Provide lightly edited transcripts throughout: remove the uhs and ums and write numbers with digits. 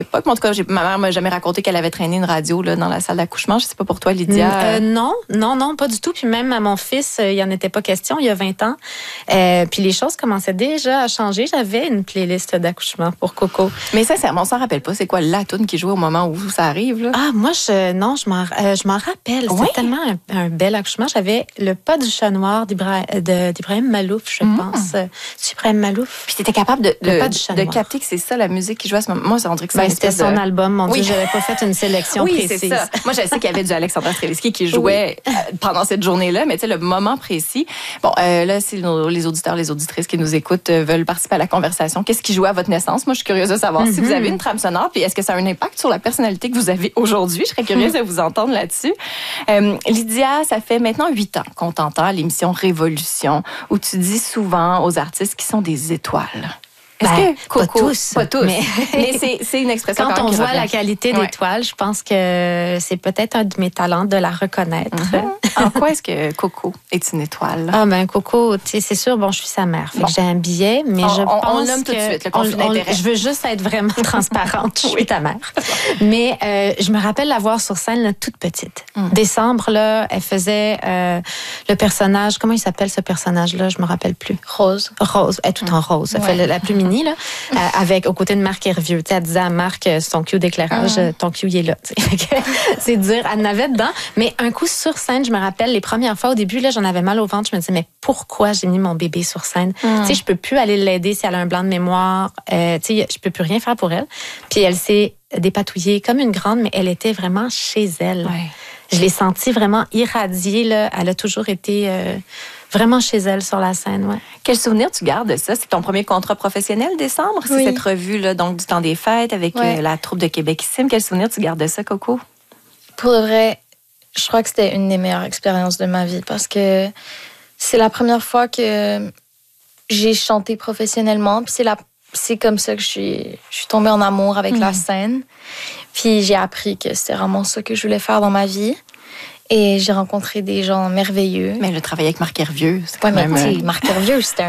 Pas. En tout cas, ma mère m'a jamais raconté qu'elle avait traîné une radio là, dans la salle d'accouchement. Je sais pas pour toi, Lydia. Non, pas du tout. Puis même à mon fils, il n'y en était pas question, il y a 20 ans. Puis les choses commençaient déjà à changer. J'avais une playlist d'accouchement pour Coco. Mais ça, on s'en rappelle pas. C'est quoi la toune qui jouait au moment où ça arrive? Là? Ah, moi, je m'en rappelle. C'était tellement un bel accouchement. J'avais le pas du chat noir d'Ibrahim Malouf, je pense. C'est Ibrahim Malouf. Puis t'étais capable de capter que c'est ça, la musique qui jouait à ce moment. Moi, on dirait que c'est c'était son album. Mon Dieu, j'avais pas fait une sélection précise. Oui, c'est ça. Moi, je sais qu'il y avait du Alexandra Streliski qui jouait pendant cette journée-là, mais tu sais, le moment précis. Bon, là, si les auditeurs, les auditrices qui nous écoutent veulent participer à la conversation, qu'est-ce qui jouait à votre naissance? Moi, je suis curieuse de savoir si vous avez une trame sonore, puis est-ce que ça a un impact sur la personnalité que vous avez aujourd'hui? Je serais curieuse de vous entendre là-dessus. Lydia, ça fait maintenant 8 ans qu'on t'entend à l'émission Révolution, où tu dis souvent aux artistes qui sont des étoiles. Est-ce que Coco, pas tous. Mais c'est une expression quand on qui voit revient. la qualité d'étoile, je pense que c'est peut-être un de mes talents de la reconnaître. En quoi est-ce que Coco est une étoile? Ah ben Coco, tu sais, c'est sûr, bon, je suis sa mère. Fait que j'ai un billet, mais je pense on nomme tout de suite le conflit d'intérêt. Je veux juste être vraiment transparente. Je suis ta mère. Mais je me rappelle la voir sur scène là, toute petite. Décembre, là, elle faisait le personnage. Comment il s'appelle ce personnage-là? Je me rappelle plus. Rose. Elle est tout en rose. Elle fait la plus mignonne. Là, avec aux côtés de Marc Hervieux. Elle disait à Marc, son cue d'éclairage, ton cue, il est là. C'est dire, elle n'avait dedans. Mais un coup sur scène, je me rappelle, les premières fois, au début, là, j'en avais mal au ventre. Je me disais, mais pourquoi j'ai mis mon bébé sur scène? Tu sais, je peux plus aller l'aider si elle a un blanc de mémoire. Tu sais, je peux plus rien faire pour elle. Puis elle s'est dépatouillée comme une grande, mais elle était vraiment chez elle. Ouais. Je l'ai sentie vraiment irradiée. Là. Elle a toujours été... vraiment chez elle sur la scène, ouais. Quel souvenir tu gardes de ça? C'est ton premier contrat professionnel, décembre? C'est cette revue là, donc du temps des fêtes avec la troupe de Québecissime. Quel souvenir tu gardes de ça, Coco? Pour de vrai, je crois que c'était une des meilleures expériences de ma vie parce que c'est la première fois que j'ai chanté professionnellement. Puis c'est comme ça que je suis tombée en amour avec la scène. Puis j'ai appris que c'était vraiment ça que je voulais faire dans ma vie. Et j'ai rencontré des gens merveilleux. Mais le travail avec Marc Hervieux, c'est quand même... Marc Hervieux, c'était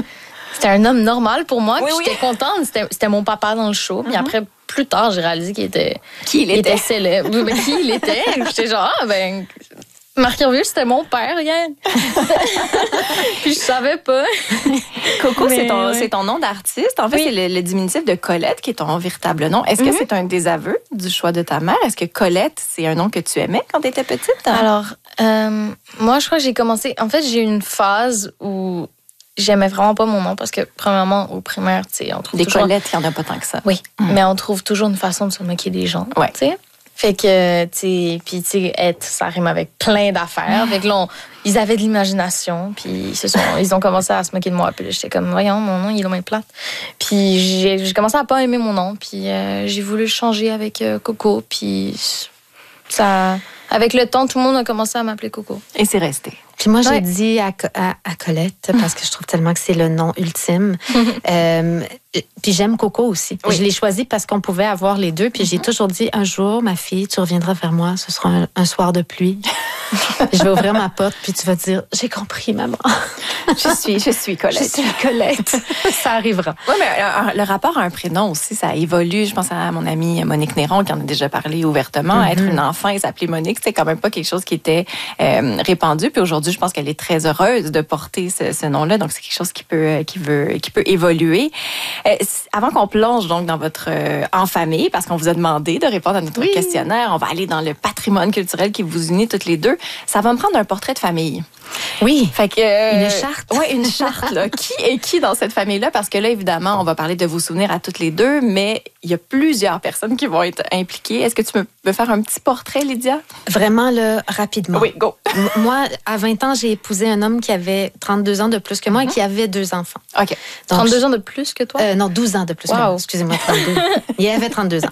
un homme normal pour moi. Puis j'étais contente. C'était mon papa dans le show. Puis après, plus tard, j'ai réalisé qu'il était... Qui il était? Célèbre. Mais qui il était? J'étais genre, Marc Hervieux, c'était mon père, Yann. Puis je savais pas. Coco, c'est ton nom d'artiste. En fait, c'est le diminutif de Colette qui est ton véritable nom. Est-ce que c'est un désaveu du choix de ta mère? Est-ce que Colette, c'est un nom que tu aimais quand tu étais petite? Alors, moi, je crois que j'ai commencé... En fait, j'ai eu une phase où j'aimais vraiment pas mon nom parce que, premièrement, au primaire, tu sais, on trouve toujours... Colette, il n'y en a pas tant que ça. Oui, mais on trouve toujours une façon de se moquer des gens, tu sais. Fait que, tu sais, puis tu sais, ça rime avec plein d'affaires. Fait que là, ils avaient de l'imagination, puis ils ont commencé à se moquer de moi. Puis j'étais comme, voyons, mon nom, il est loin plate. Puis j'ai commencé à pas aimer mon nom, puis j'ai voulu le changer avec Coco, puis ça... Avec le temps, tout le monde a commencé à m'appeler Coco. Et c'est resté. Puis moi, j'ai dit à Colette, parce que je trouve tellement que c'est le nom ultime. Puis j'aime Coco aussi. Oui. Je l'ai choisi parce qu'on pouvait avoir les deux. Puis j'ai toujours dit, un jour, ma fille, tu reviendras vers moi. Ce sera un soir de pluie. Je vais ouvrir ma porte, puis tu vas te dire, j'ai compris, maman. Je suis Colette. Je suis Colette. Ça arrivera. Oui, mais le rapport à un prénom aussi, ça évolue. Je pense à mon amie Monique Néron, qui en a déjà parlé ouvertement. Être une enfant et s'appeler Monique, c'était quand même pas quelque chose qui était répandu. Puis aujourd'hui, je pense qu'elle est très heureuse de porter ce nom-là. Donc, c'est quelque chose qui peut évoluer. Avant qu'on plonge donc dans votre en famille, parce qu'on vous a demandé de répondre à notre questionnaire, on va aller dans le patrimoine culturel qui vous unit toutes les deux. Ça va me prendre un portrait de famille. Oui. Fait que une charte. Oui, une charte là. Qui est qui dans cette famille-là? Parce que là, évidemment, on va parler de vos souvenirs à toutes les deux, mais il y a plusieurs personnes qui vont être impliquées. Est-ce que tu peux faire un petit portrait, Lydia? Vraiment, là, rapidement. Oui, go. Moi, à 20 ans, j'ai épousé un homme qui avait 32 ans de plus que moi et qui avait 2 enfants. OK. Donc, 32 ans de plus que toi? Non, 12 ans de plus que moi. Excusez-moi, 32. Il avait 32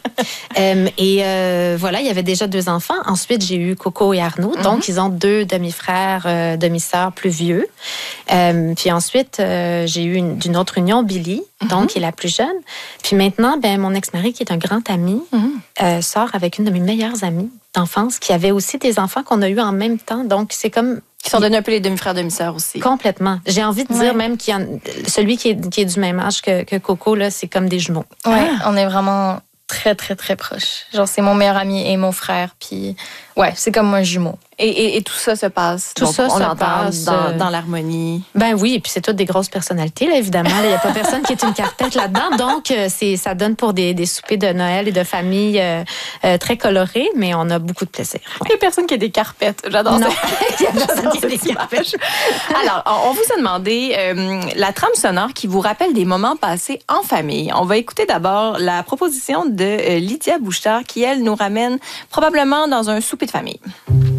ans. Voilà, il y avait déjà 2 enfants. Ensuite, j'ai eu Coco et Arnaud. Donc, ils ont 2 demi-frères, demi-sœurs plus vieux. Puis ensuite, j'ai eu d'une autre union, Billy, donc, qui est la plus jeune. Puis maintenant, mon ex-mari, qui est un grand ami, sort avec une de mes meilleures amies d'enfance, qui avait aussi des enfants qu'on a eus en même temps. Donc, c'est comme... Qui sont donnés un peu les demi-frères, demi-sœurs aussi. Complètement. J'ai envie de dire même celui qui est du même âge que Coco, là, c'est comme des jumeaux. Oui, on est vraiment très, très, très proches. Genre, c'est mon meilleur ami et mon frère. Puis, ouais, c'est comme un jumeau. Et tout ça se passe. Tout donc, ça on se entend passe dans l'harmonie. Ben oui, et puis c'est toutes des grosses personnalités, là, évidemment. Il n'y a pas personne qui est une carpette là-dedans. Donc, ça donne pour des soupers de Noël et de famille très colorés, mais on a beaucoup de plaisir. Il n'y a personne qui a des carpettes. J'adore ça. Il y a personne qui a des carpettes. Alors, on vous a demandé la trame sonore qui vous rappelle des moments passés en famille. On va écouter d'abord la proposition de Lydia Bouchard qui, elle, nous ramène probablement dans un souper de famille.